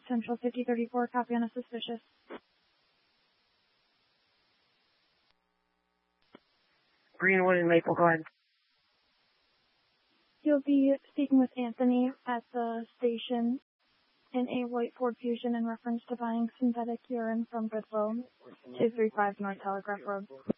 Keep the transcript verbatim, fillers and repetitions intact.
Central fifty thirty-four, copy on a suspicious. Greenwood and Maple, go ahead. You'll be speaking with Anthony at the station in a white Ford Fusion in reference to buying synthetic urine from Goodwill, two three five North Telegraph Road.